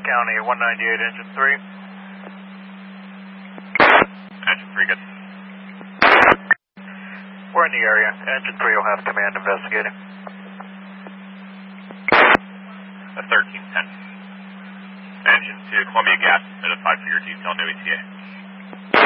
County 198, engine 3. Engine 3, good. We're in the area. Engine 3 will have command investigating. 1310. Engine 2, Columbia Gas, at a 5 for your detail, no ETA.